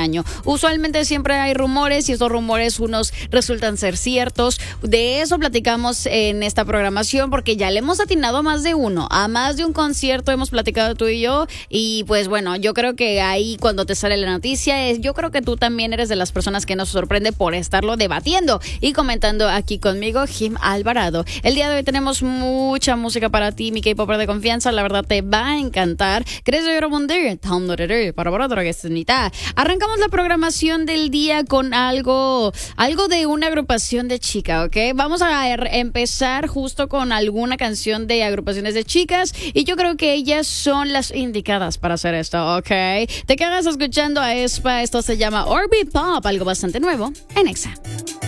año. Usualmente siempre hay rumores y estos rumores unos resultan ser ciertos. De eso platicamos en esta programación porque ya le hemos atinado a más de uno, a más de un concierto hemos platicado tú y yo y pues bueno, yo creo que ahí cuando te sale la noticia, yo creo que tú también eres de las personas que nos sorprende por estarlo debatiendo y comentando aquí conmigo, Jim Alvarado. El día de hoy tenemos mucha música para ti, mi K-Popper de confianza, la verdad te va a encantar. Arrancamos la programación del día con algo de una agrupación de chicas, ¿ok? Vamos a empezar justo con alguna canción de agrupaciones de chicas y yo creo que ellas son las indicadas para hacer esto, ¿ok? Te quedas escuchando a Aespa, esto se llama Orbit Pop, algo bastante nuevo en Exa.